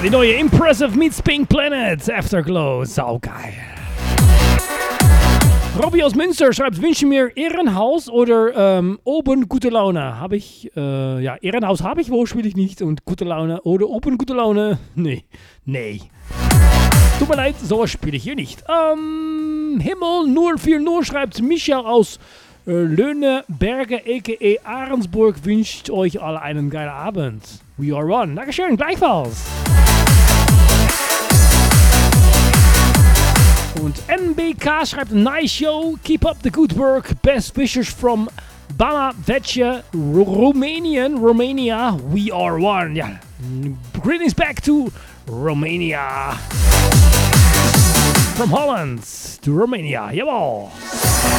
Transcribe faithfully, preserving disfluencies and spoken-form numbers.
die neue Impressive meets Pink Planet Afterglow. Saugeil. Robby aus Münster schreibt, wünsche mir Ehrenhaus oder ähm, oben gute Laune. Habe ich, äh, ja, Ehrenhaus habe ich, wo spiele ich nicht. Und gute Laune oder oben gute Laune, nee, nee. Tut mir leid, sowas spiele ich hier nicht. Ähm, Himmel null vier null schreibt, Michael aus äh, Löhneberger, a k a. Ahrensburg, wünscht euch alle einen geilen Abend. We are one. Dankeschön, gleichfalls. Und N B K schreibt, nice show, keep up the good work, best wishes from Bana Vetje, Romanian, Romania, we are one. Ja, greetings back to Romania. From Holland to Romania, jawohl.